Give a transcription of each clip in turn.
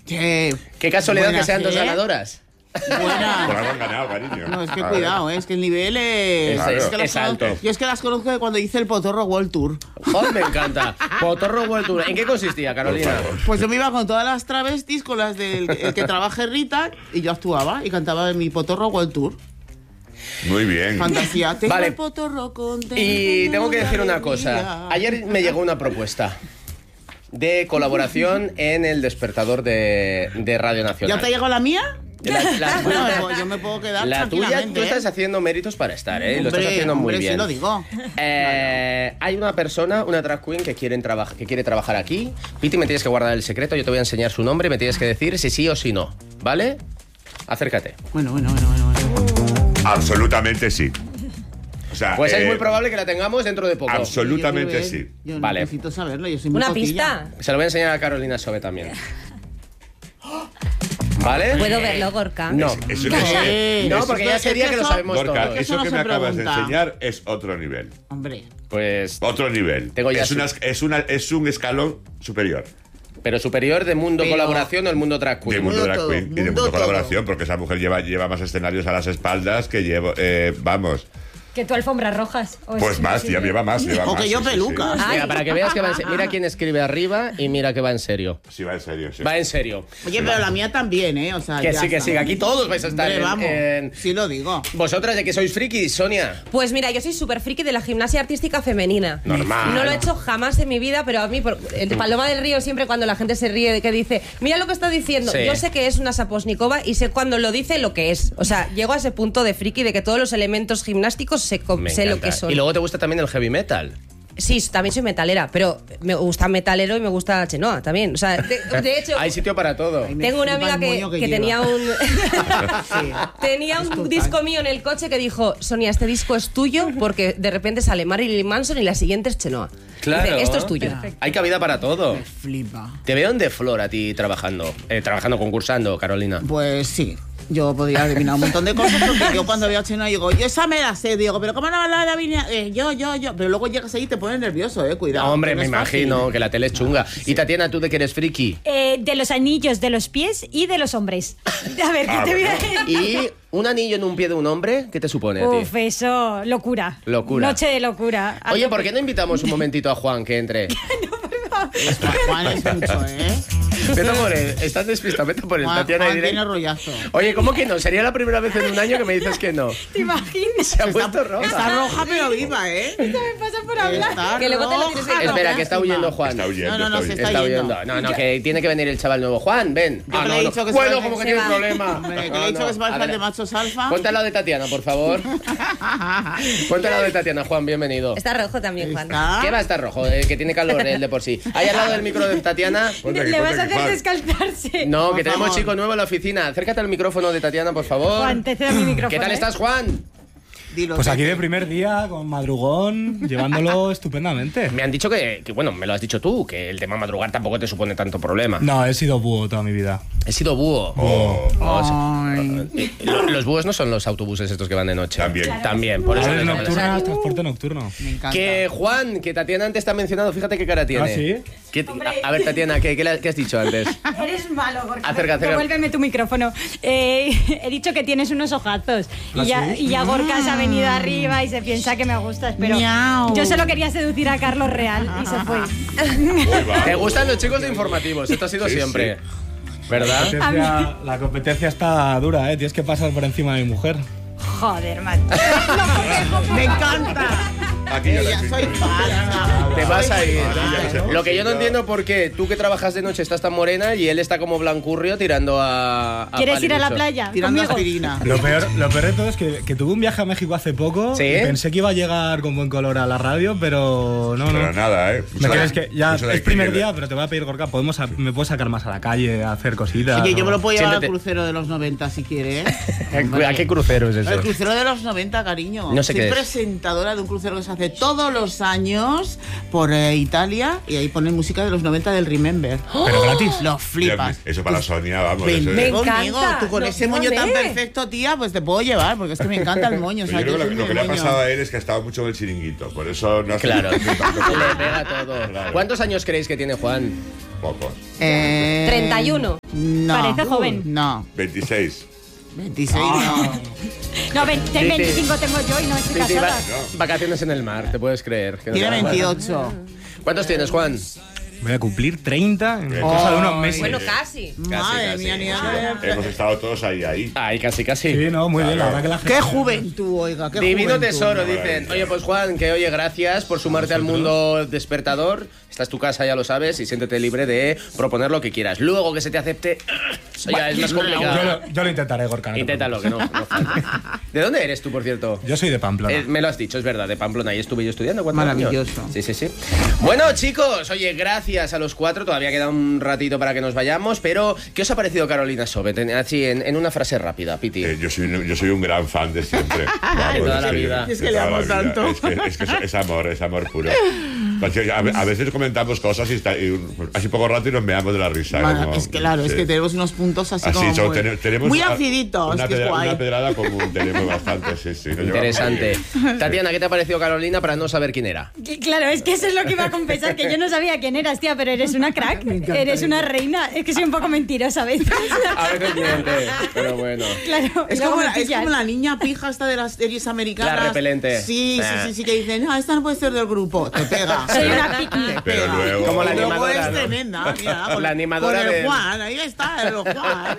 Qué casualidad buenas, que sean dos ¿eh? ganadoras. Buena. Por algo han ganado, cariño. No, es que cuidado, es que el nivel es... Claro. es que las Es alto. conozco- Yo es que las conozco de cuando hice el Potorro World Tour. Joder, me encanta. Potorro World Tour. ¿En qué consistía, Carolina? Por favor. Pues yo me iba con todas las travestis, con las del el que trabaje Rita, y yo actuaba y cantaba en mi Potorro World Tour. Muy bien. Fantasía. Tengo Vale. el potorro contento. Y tengo que decir una alegría. cosa. Ayer me llegó una propuesta de colaboración en El Despertador de Radio Nacional. ¿Ya te llegó la mía? La Yo me puedo quedar tuya, tranquilamente. tú estás haciendo méritos para estar, ¿eh? Y lo estás Hombre, haciendo muy hombre, bien. sí lo digo. Hay una persona, una drag queen que quiere trabajar aquí. Piti, me tienes que guardar el secreto, yo te voy a enseñar su nombre y me tienes que decir si sí o si no, ¿vale? Acércate. Bueno. Absolutamente sí. O sea, Pues es muy probable que la tengamos dentro de poco. Absolutamente Yo quiero ver. sí. Yo Vale. necesito saberlo, yo soy muy Una cotilla. pista. Se lo voy a enseñar a Carolina Sobe también. ¿Vale? ¿Puedo verlo, Gorka? No. Es un- No, porque ya sería que lo sabemos Gorka, todos. eso no que se me acabas de pregunta. enseñar es otro nivel. Hombre. Pues, Otro nivel. Tengo ya Es un escalón superior. pero superior de mundo Pero- colaboración o el mundo drag queen. De mundo Mundo drag todo, queen y de mundo mundo todo. colaboración, porque esa mujer lleva más escenarios a las espaldas que llevo. Vamos. Que tu alfombras rojas. ¿o Pues es más, imposible? ya lleva más. O que yo peluca. Ay. Mira, para que veas que va en serio. Mira quién escribe arriba y mira que va en serio. Sí, va en serio. Sí. Va en serio. Oye, pero la mía también, ¿eh? O sea, Que ya sí, que está. sí. Aquí todos vais a estar Hombre, vamos. en... Sí lo digo. ¿Vosotras de que sois frikis, Sonia? Pues mira, yo soy súper friki de la gimnasia artística femenina. Normal. No lo he hecho jamás en mi vida, pero a mí, el Paloma del Río, siempre cuando la gente se ríe de que dice, mira lo que está diciendo, Sí. yo sé que es una saposnikova y sé cuando lo dice lo que es. O sea, llego a ese punto de friki de que todos los elementos gimnásticos sé lo encanta. que son. Y luego te gusta también el heavy metal. Sí, también soy metalera, pero me gusta metalero y me gusta Chenoa también. O sea, de hecho... Hay sitio para todo. Ay, me Tengo una flipa amiga el moño que lleva. tenía un Sí. tenía Es un total. disco mío en el coche que dijo, Sonia, este disco es tuyo porque de repente sale Marilyn Manson y la siguiente es Chenoa. Claro. Dice, esto es tuyo. Hay cabida para todo. Me flipa. Te veo en The Flor a ti trabajando, concursando, Carolina. Pues sí. Yo podría adivinar un montón de cosas porque yo cuando veo a Chenoa digo, yo esa me la sé, digo, pero ¿cómo no la adivinar? Yo. Pero luego llegas ahí y te pones nervioso, cuidado. Hombre, que no me es fácil. imagino que la tele es chunga. Y Tatiana, ¿tú de que eres friki? De los anillos de los pies y de los hombres. A ver, ¿qué te voy a decir? ¿Y un anillo en un pie de un hombre? ¿Qué te supone a ti? Uf, eso, locura. Locura. Noche de locura. Oye, ¿por qué no invitamos un momentito a Juan que entre? Juan es mucho, Vete por él, estás despistado, vete por él, Tatiana. Juan y diré- tiene rollazo. Oye, ¿cómo que no? Sería la primera vez en un año que me dices que no. ¿Te imaginas? Se ha puesto roja. Está roja pero viva, Esto me pasa por hablar. Está Que luego te lo tienes que roja, Espera, que está rojísima. huyendo Juan. Está huyendo. No, se huyendo. está yendo. huyendo. No, que tiene que venir el chaval nuevo. Juan, ven. Yo que le he dicho que se bueno, va- como que se tiene va. problema. Hombre, que le he dicho que se va a dejar de machos alfa. Ponte al lado de Tatiana, por favor. Ponte al lado de Tatiana, Juan, bienvenido. Está rojo también, Juan. Está. ¿Qué va a estar rojo? Que tiene calor él de por sí. Ahí al lado del micro de Tatiana. Ponte aquí, Le vas ponte a aquí, hacer Juan. descalzarse. No, Por que tenemos favor. chico nuevo en la oficina. Acércate al micrófono de Tatiana, por favor. Juan, te cedo mi micrófono. ¿Qué tal estás, Juan? Dilo, Pues aquí Tete. de primer día, con madrugón, llevándolo estupendamente. Me han dicho que, bueno, me lo has dicho tú, que el tema madrugar tampoco te supone tanto problema. No, he sido búho toda mi vida. He sido búho. Ay. Los búhos no son los autobuses estos que van de noche. También. También, por eso. Aves les llaman así. nocturnas, transporte nocturno. Me encanta. Que Juan, que Tatiana antes te ha mencionado, fíjate qué cara tiene. ¿Ah, sí? A ver, Tatiana, ¿qué has dicho antes? Eres malo, Gorka. Acerca. Devuélveme tu micrófono. He dicho que tienes unos ojazos. Y ya Gorka se ha venido arriba y se piensa que me gustas. Pero Miau. yo solo quería seducir a Carlos Real y se fue. ¿Te gustan los chicos de informativos? Esto ha sido Sí, siempre. ¿Verdad? La competencia está dura, ¿eh? Tienes que pasar por encima de mi mujer. Joder, man. Me encanta. Aquí ya la Ella, soy estoy- falsa. Te vas a ir. ya no sé. Lo que yo no entiendo por qué tú que trabajas de noche estás tan morena y él está como blancurrio tirando a ¿Quieres ir a la palinucho. playa? Tirando conmigo? aspirina. Lo peor de todo es que tuve un viaje a México hace poco ¿Sí? y pensé que iba a llegar con buen color a la radio, pero no. Pero nada, ¿Me crees que ya Mucho de es primer que- día, pero te voy a pedir, Gorka, me puedes sacar más a la calle, a hacer cositas? Oye, yo me lo puedo llevar Siéntate. al crucero de los 90 si quiere, ¿A qué crucero es eso? El crucero de los 90, cariño. No sé Soy qué es. presentadora de un crucero que se hace todos los años por Italia y ahí ponen música de los 90 del Remember. Pero gratis. Lo flipas. Eso para la Sonia, vamos. Vente eso es- conmigo. encanta. Tú con No, ese no moño tan ve. perfecto, tía, pues te puedo llevar, porque es que me encanta el moño. o Pero sea, yo creo yo que soy lo que muy le ha moño. pasado a él es que ha estado mucho en el chiringuito. Por eso no hace Claro, tanto le pega todo. Claro. ¿Cuántos años creéis que tiene Juan? Pocos. 31. No. Parece joven. No. 26. 26 no. No, 25 tengo yo y no estoy Piti, casada. vacaciones en el mar, te puedes creer. Que no Tiene te- 28. ¿Cuántos tienes, Juan? Voy a cumplir 30 en cosa de unos meses. Bueno, casi. Madre casi. mía, ni nada. Hemos estado todos ahí. Ay, casi. Sí, no, muy bien, la verdad que la gente... Qué juventud, oiga, qué Divino juventud. tesoro, dicen. Oye, pues Juan, que oye, gracias por sumarte al mundo despertador. Esta es tu casa, ya lo sabes, y siéntete libre de proponer lo que quieras. Luego que se te acepte, eso ya es más complicado. Yo lo intentaré, Gorka. no te Inténtalo, que no falte. ¿De dónde eres tú, por cierto? preocupes. Yo soy de Pamplona. Me lo has dicho, es verdad, de Pamplona. Ahí estuve yo estudiando. ¿Cuántos Maravilloso. años? Sí. Bueno, chicos, oye, gracias a los cuatro. Todavía queda un ratito para que nos vayamos, pero ¿qué os ha parecido Carolina Sobet? Así, en una frase rápida, Piti. Yo soy un gran fan de siempre. Vamos, De toda es la que- vida. Es que de le toda la amo vida. tanto. Es que es amor puro. Porque a veces comentamos cosas y así poco rato y nos meamos de la risa. Bueno, como- es que claro, es sí. que tenemos unos puntos así Así, como tenemos muy aciditos, una, que es guay. una pedrada común, tenemos bastante, sí. nos llevamos Interesante. muy bien. Tatiana, ¿qué te ha parecido Carolina para no saber quién era? Claro, es que eso es lo que iba a confesar, que yo no sabía quién eras, tía, pero eres una crack, eres una reina. Es que soy un poco mentirosa a veces. A veces miente, pero bueno. Claro, y Es luego como, me es pillas. como la niña pija esta de las series americanas. La repelente. Sí, Ah. sí, que dicen, no, esta no puede ser del grupo. Te pega. Soy una piqui. Te Pero pega. luego- Como la Y luego animadora, es ¿no? tremenda. Mira, La animadora con el de- Juan, ahí está, el Juan.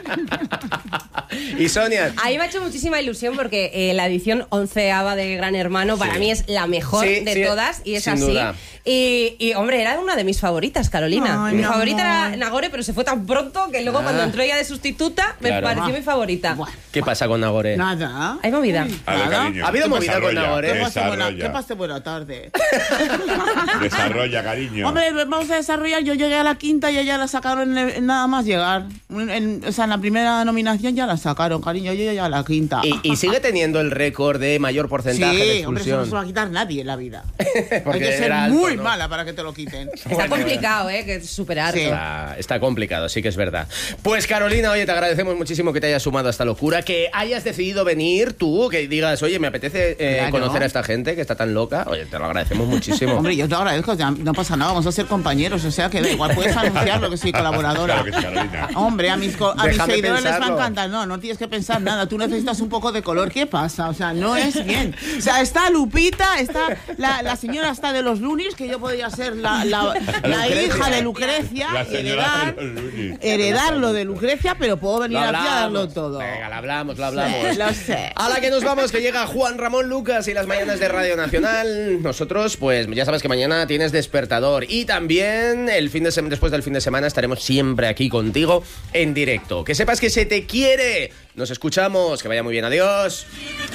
Y Sonia. A mí me ha hecho muchísima ilusión porque la edición 11ª de Gran Hermano para mí es la mejor Sí, de sí, todas y es sin así. duda. Y, hombre, era una de mis favoritas, Carolina. Ay, mi mi favorita amor. era Nagore, pero se fue tan pronto que luego cuando entró ella de sustituta me Claro. pareció mi favorita. Buah, ¿Qué pasa con Nagore? Nada. Hay movida. A ver, Nada. cariño. ¿Ha habido movida con Desarrolla, Nagore? ¿Qué pasa buena tarde? Desarrolla, cariño. Hombre, vamos a desarrollar. Yo llegué a la quinta y ella la sacaron nada más llegar. O sea, en la primera nominación ya la sacaron, cariño. Yo llegué a la quinta. Y sigue teniendo el récord de mayor porcentaje de Sí, hombre, eso no expulsión. se lo va a quitar nadie en la vida. Porque Hay que ser era alto, muy ¿no? mala para que te lo quiten. Está complicado, que superar. Sí. Está complicado, sí que es verdad. Pues Carolina, oye, te agradecemos muchísimo que te hayas sumado a esta locura, que hayas decidido venir tú, que digas, oye, me apetece Claro. conocer a esta gente que está tan loca. Oye, te lo agradecemos muchísimo. Hombre, yo te agradezco, ya no pasa nada, vamos a ser compañeros, o sea que da igual, puedes anunciarlo que soy colaboradora. Claro que sí, Carolina. Hombre, a mis Déjame seguidores les va a pensarlo. encantar. No tienes que pensar nada, tú necesitas un poco de color. ¿Qué pasa? O sea, no es bien. O sea, está Lupita, está la señora está de los Lunis, que yo podría ser la hija de Lucrecia La y señora de los Lunis. heredarlo de Lucrecia, pero puedo venir Lo aquí a darlo hablamos. todo. Venga, lo hablamos. Lo sé. A la que nos vamos, que llega Juan Ramón Lucas y las mañanas de Radio Nacional. Nosotros, pues ya sabes que mañana tienes despertador. Y también después del fin de semana estaremos siempre aquí contigo en directo. Que sepas que se te quiere. Nos escuchamos. Que vaya muy bien. Adiós.